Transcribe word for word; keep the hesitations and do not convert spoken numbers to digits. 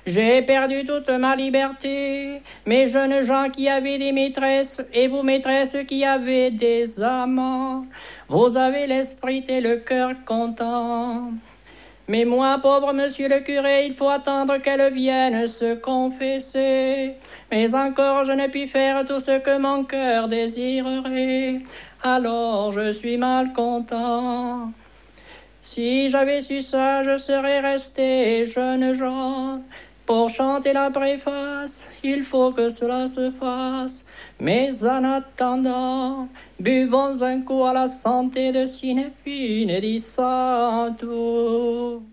J'ai perdu toute ma liberté, mes jeunes gens qui avaient des maîtresses, et vous maîtresses qui avez des amants, vous avez l'esprit et le cœur content. Mais moi, pauvre monsieur le curé, il faut attendre qu'elle vienne se confesser. Mais encore je ne puis faire tout ce que mon cœur désirerait, alors je suis mal content. Si j'avais su ça, je serais resté jeune gens. Pour chanter la préface, il faut que cela se fasse. Mais en attendant, buvons un coup à la santé de Cinéphine et di Santo.